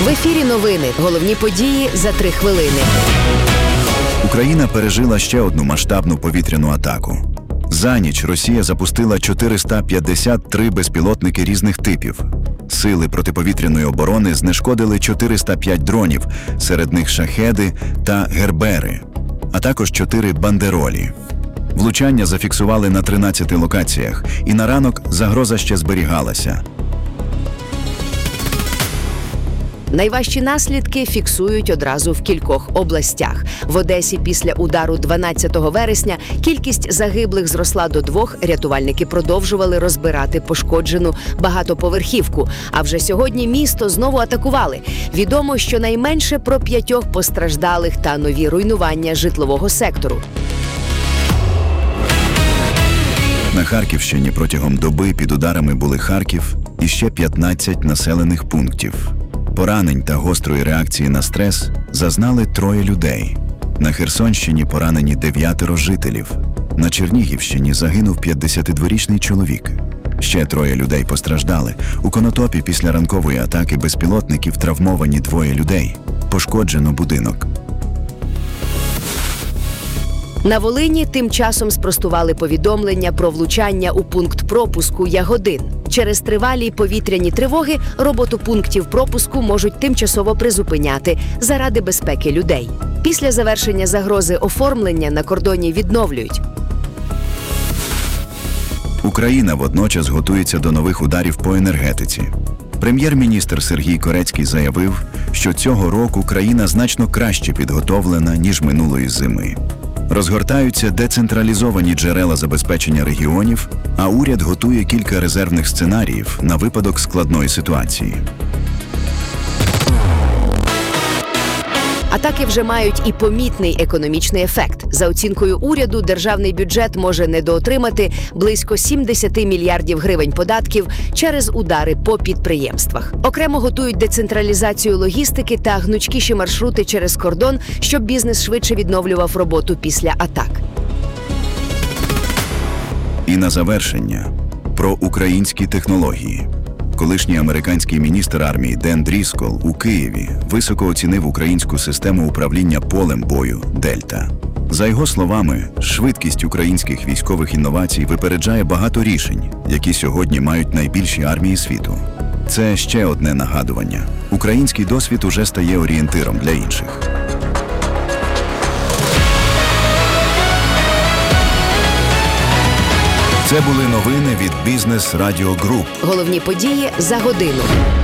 В ефірі новини. Головні події за 3 хвилини. Україна пережила ще одну масштабну повітряну атаку. За ніч Росія запустила 453 безпілотники різних типів. Сили протиповітряної оборони знешкодили 405 дронів, серед них шахеди та гербери, а також 4 бандеролі. Влучання зафіксували на 13 локаціях, і на ранок загроза ще зберігалася. Найважчі наслідки фіксують одразу в кількох областях. В Одесі після удару 12 вересня кількість загиблих зросла до 2, рятувальники продовжували розбирати пошкоджену багатоповерхівку. А вже сьогодні місто знову атакували. Відомо, що найменше про 5 постраждалих та нові руйнування житлового сектору. На Харківщині протягом доби під ударами були Харків і ще 15 населених пунктів. Поранень та гострої реакції на стрес зазнали 3 людей. На Херсонщині поранені 9 жителів. На Чернігівщині загинув 52-річний чоловік. Ще 3 людей постраждали. У Конотопі після ранкової атаки безпілотників травмовані 2 людей. Пошкоджено будинок. На Волині тим часом спростували повідомлення про влучання у пункт пропуску Ягодин. Через тривалі повітряні тривоги роботу пунктів пропуску можуть тимчасово призупиняти заради безпеки людей. Після завершення загрози оформлення на кордоні відновлюють. Україна водночас готується до нових ударів по енергетиці. Прем'єр-міністр Сергій Корецький заявив, що цього року країна значно краще підготовлена, ніж минулої зими. Розгортаються децентралізовані джерела забезпечення регіонів, а уряд готує кілька резервних сценаріїв на випадок складної ситуації. Атаки вже мають і помітний економічний ефект. За оцінкою уряду, державний бюджет може недоотримати близько 70 мільярдів гривень податків через удари по підприємствах. Окремо готують децентралізацію логістики та гнучкіші маршрути через кордон, щоб бізнес швидше відновлював роботу після атак. І на завершення – про українські технології. Колишній американський міністр армії Ден Дріскол у Києві високо оцінив українську систему управління полем бою «Дельта». За його словами, швидкість українських військових інновацій випереджає багато рішень, які сьогодні мають найбільші армії світу. Це ще одне нагадування. Український досвід уже стає орієнтиром для інших. Це були новини від Бізнес Радіо Груп. Головні події за годину.